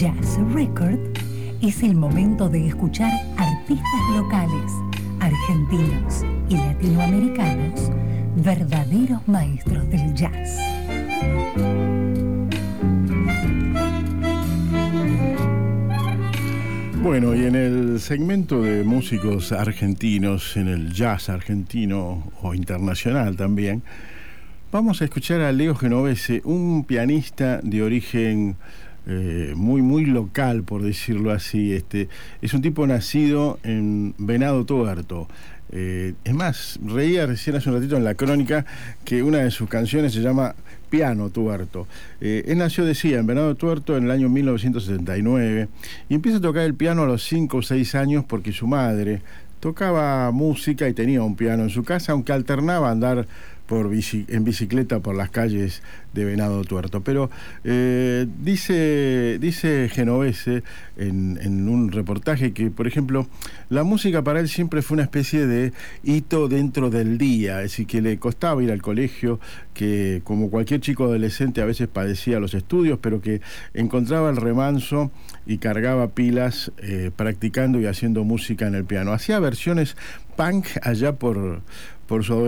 Jazz Record es el momento de escuchar artistas locales, argentinos y latinoamericanos, verdaderos maestros del jazz. Bueno, y en el segmento de músicos argentinos, en el jazz argentino o internacional también, vamos a escuchar a Leo Genovese, un pianista de origen muy local, por decirlo así. Es un tipo nacido en Venado Tuerto. Es más, reía recién hace un ratito en la crónica que una de sus canciones se llama Piano Tuerto. Él nació, decía, en Venado Tuerto en el año 1979 y empieza a tocar el piano a los 5 o 6 años porque su madre tocaba música y tenía un piano en su casa, aunque alternaba andar en bicicleta por las calles de Venado Tuerto. Pero dice Genovese en un reportaje que, por ejemplo, la música para él siempre fue una especie de hito dentro del día, es decir, que le costaba ir al colegio, que como cualquier chico adolescente a veces padecía los estudios, pero que encontraba el remanso y cargaba pilas practicando y haciendo música en el piano. Hacía versiones punk allá por su adolescencia.